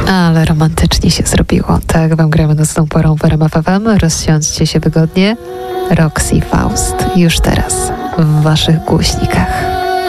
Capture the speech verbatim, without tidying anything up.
Ale romantycznie się zrobiło. Tak wam gramy nocną porą w R M F F M. Rozsiądźcie się wygodnie. Roxy Faust już teraz w waszych głośnikach.